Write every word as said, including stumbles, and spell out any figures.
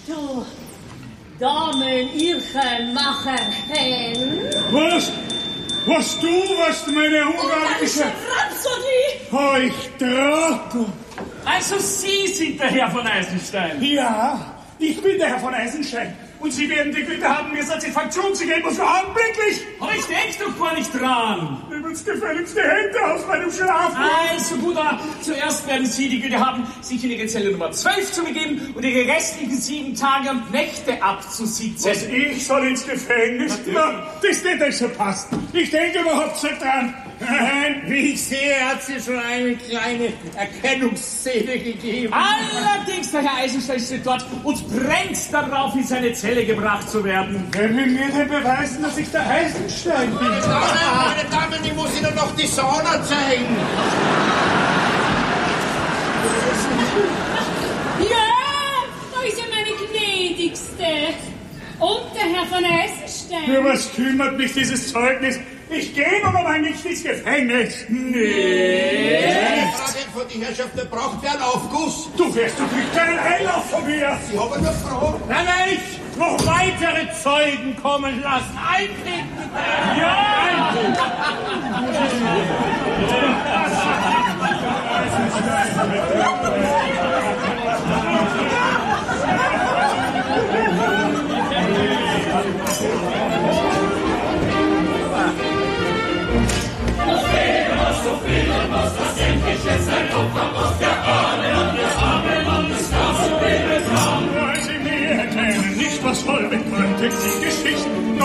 Du, Damen, Irchen, Macherchen. Was? Was du, was meine ungarische... Rhapsodie! Euch Trottel! Also Sie sind der Herr von Eisenstein? Ja, ich bin der Herr von Eisenstein. Und Sie werden die Güte haben, mir Satisfaktion zu geben, und zwar augenblicklich. Aber ich denk doch gar nicht dran. Nehmen's gefälligst die Hände aus meinem Schlaf. Also gut, aber zuerst werden Sie die Güte haben, sich in Ihre Zelle Nummer zwölf zu begeben und Ihre restlichen sieben Tage und Nächte abzusitzen. Was, ich soll ins Gefängnis? Na, das nicht, dass so passt. Ich denke überhaupt nicht dran. Nein, wie ich sehe, hat sie schon eine kleine Erkennungsszene gegeben. Allerdings, der Herr Eisenstein steht dort und brennt darauf, in seine Zelle gebracht zu werden. Wer will mir denn beweisen, dass ich der Eisenstein bin? Meine Damen, meine Damen, ich muss Ihnen noch die Sauna zeigen. Ja, da ist ja meine gnädigste. Und der Herr von Eisenstein. Für was kümmert mich dieses Zeugnis? Ich gehe noch einmal nicht ins Gefängnis. Nee. Eine Frage von die Herrschaft, der braucht einen Aufguss. Du wirst doch nicht keinen Einlauf von mir. Sie haben nur Frau. Dann werde ich noch weitere Zeugen kommen lassen. Eintreten bitte. Ja!